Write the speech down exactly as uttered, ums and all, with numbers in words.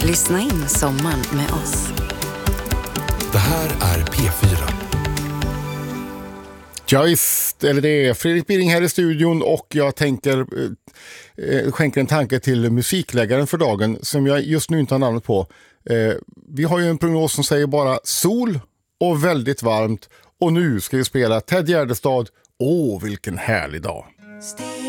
Lyssna in sommaren med oss. Det här är P fyra. Ja visst, eller det är Fredrik Birring här i studion och jag tänker eh, skänka en tanke till musikläggaren för dagen som jag just nu inte har namnet på. Eh, vi har ju en prognos som säger bara sol och väldigt varmt och nu ska vi spela Ted Gärdestad. Åh, vilken härlig dag. Stay